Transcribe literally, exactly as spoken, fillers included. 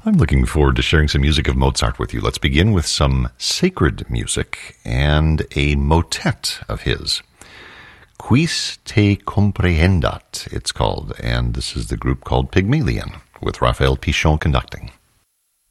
I'm looking forward to sharing some music of Mozart with you. Let's begin with some sacred music and a motet of his. Quis te comprehendat, it's called, and this is the group called Pygmalion, with Raphael Pichon conducting.